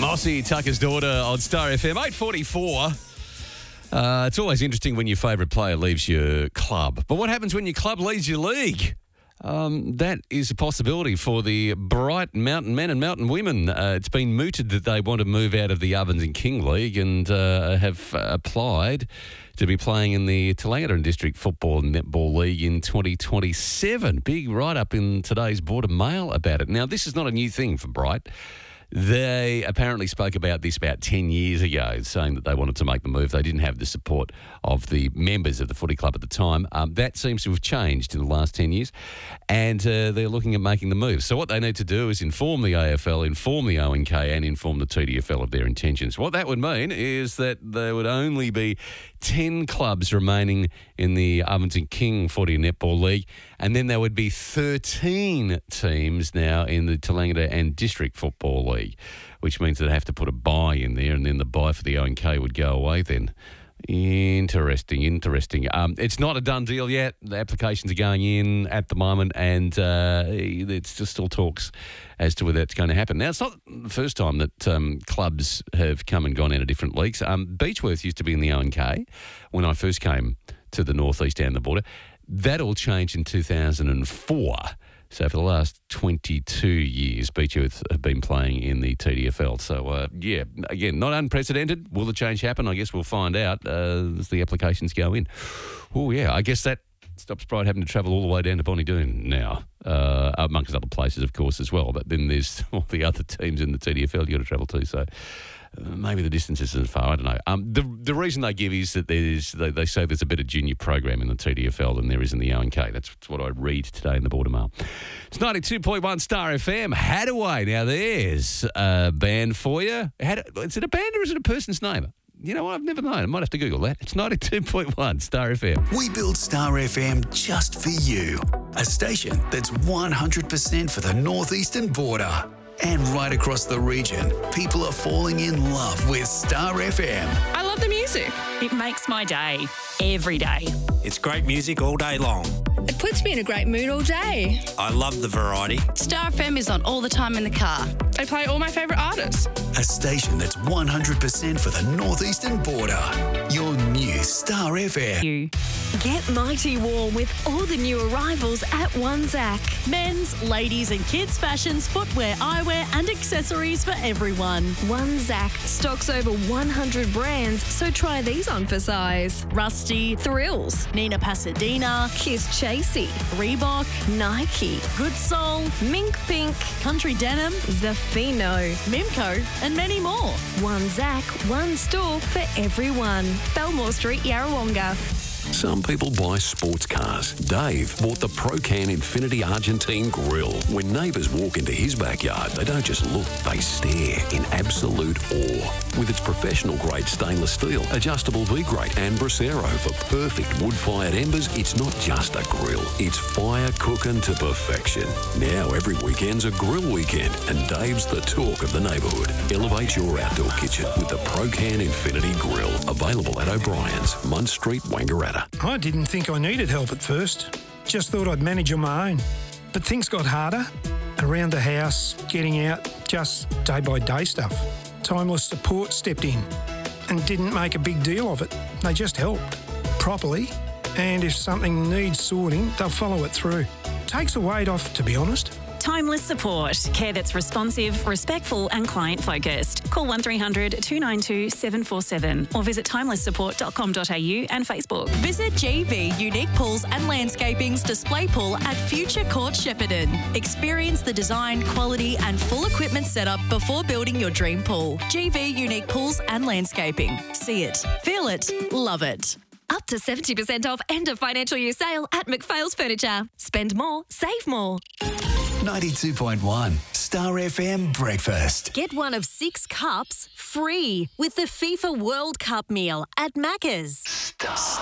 Mossy, Tucker's daughter on Star FM, 8:44. It's always interesting when your favourite player leaves your club. But what happens when your club leaves your league? That is a possibility for the Bright Mountain men and Mountain women. It's been mooted that they want to move out of the Ovens and King League and have applied to be playing in the Toolangatta District Football and Netball League in 2027. Big write-up in today's Border Mail about it. Now, this is not a new thing for Bright. They apparently spoke about this about 10 years ago, saying that they wanted to make the move. They didn't have the support of the members of the footy club at the time. That seems to have changed in the last 10 years, and they're looking at making the move. So what they need to do is inform the AFL, inform the ONK, and inform the TDFL of their intentions. What that would mean is that there would only be 10 clubs remaining in the Ovens and King Footy and Netball League, and then there would be 13 teams now in the Toolangatta and District Football League, which means they'd have to put a buy in there, and then the buy for the ONK would go away then. Interesting. It's not a done deal yet. The applications are going in at the moment, and it's just still talks as to whether it's going to happen. Now, it's not the first time that clubs have come and gone out of different leagues. Beechworth used to be in the ONK when I first came to the northeast down the border. That all changed in 2004. So for the last 22 years, Beechworth have been playing in the TDFL. So, again, not unprecedented. Will the change happen? I guess we'll find out as the applications go in. Oh, yeah, I guess that stops Bright having to travel all the way down to Bonnydoon now, amongst other places, of course, as well. But then there's all the other teams in the TDFL you've got to travel to, so... maybe the distance isn't far, I don't know. The reason they give is that they say there's a better junior program in the TDFL than there is in the ONK. That's what I read today in the Border Mail. It's 92.1 Star FM. Hadaway. Now, there's a band for you. Is it a band or is it a person's name? You know what? I've never known. I might have to Google that. It's 92.1 Star FM. We built Star FM just for you. A station that's 100% for the northeastern border. And right across the region, people are falling in love with Star FM. I love the music. It makes my day, every day. It's great music all day long. It puts me in a great mood all day. I love the variety. Star FM is on all the time in the car. I play all my favourite artists. A station that's 100% for the northeastern border. Your new Star FM. Get mighty warm with all the new arrivals at One Zach. Men's, ladies and kids' fashions, footwear, eyewear and accessories for everyone. One Zach stocks over 100 brands, so try these on for size. Rusty, Thrills, Nina Pasadena, Kiss Chasey, Reebok, Nike, Good Soul, Mink Pink, Country Denim, Zafino, Mimco and many more. One Zach, one store for everyone. Belmore Street, Yarrawonga. Some people buy sports cars. Dave bought the Procan Infinity Argentine Grill. When neighbours walk into his backyard, they don't just look, they stare in absolute awe. With its professional-grade stainless steel, adjustable V-grate and Bracero for perfect wood-fired embers, it's not just a grill, it's fire cooking to perfection. Now every weekend's a grill weekend, and Dave's the talk of the neighbourhood. Elevate your outdoor kitchen with the Procan Infinity Grill. Available at O'Brien's, Munn Street, Wangaratta. I didn't think I needed help at first. Just thought I'd manage on my own. But things got harder. Around the house, getting out, just day-by-day stuff. Timeless Support stepped in and didn't make a big deal of it. They just helped, properly. And if something needs sorting, they'll follow it through. Takes the weight off, to be honest. Timeless Support. Care that's responsive, respectful and client-focused. Call 1300 292 747 or visit timelesssupport.com.au and Facebook. Visit GV Unique Pools and Landscaping's display pool at Future Court Shepparton. Experience the design, quality and full equipment setup before building your dream pool. GV Unique Pools and Landscaping. See it, feel it, love it. Up to 70% off end of financial year sale at McPhail's Furniture. Spend more, save more. 92.1 Star FM Breakfast. Get one of 6 cups free with the FIFA World Cup meal at Macca's. Star.